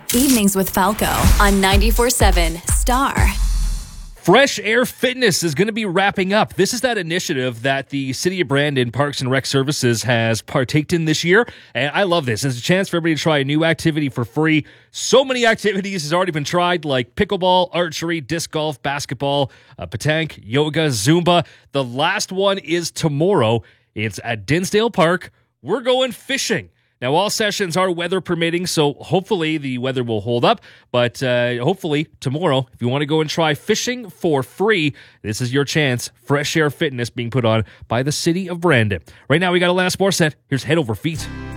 Evenings with Falco on 94.7 Star. Fresh Air Fitness is going to be wrapping up. This is that initiative that the City of Brandon Parks and Rec Services has partaked in this year, and I love this. It's a chance for everybody to try a new activity for free. So many activities has already been tried, like pickleball, archery, disc golf, basketball, petanque, yoga, Zumba. The last one is tomorrow. It's at Dinsdale Park. We're going fishing. Now, all sessions are weather permitting, so hopefully the weather will hold up. But hopefully tomorrow, if you want to go and try fishing for free, this is your chance. Fresh Air Fitness being put on by the City of Brandon. Right now, we got a last more set. Here's Head Over Feet.